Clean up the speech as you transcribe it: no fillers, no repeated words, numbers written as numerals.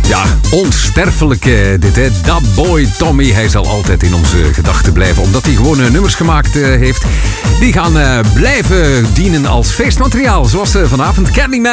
Ja, onsterfelijk dit, hè. Dat boy Tommy, hij zal altijd in onze gedachten blijven. Omdat hij gewoon nummers gemaakt heeft. Die gaan blijven dienen als feestmateriaal. Zoals vanavond Candyman.